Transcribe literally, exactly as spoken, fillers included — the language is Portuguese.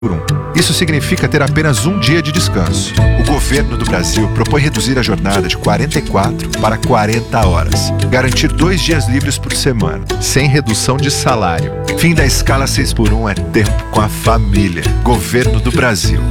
por um. Isso significa ter apenas um dia de descanso. O governo do Brasil propõe reduzir a jornada de quarenta e quatro para quarenta horas. Garantir dois dias livres por semana, sem redução de salário. Fim da escala seis por um é tempo com a família. Governo do Brasil.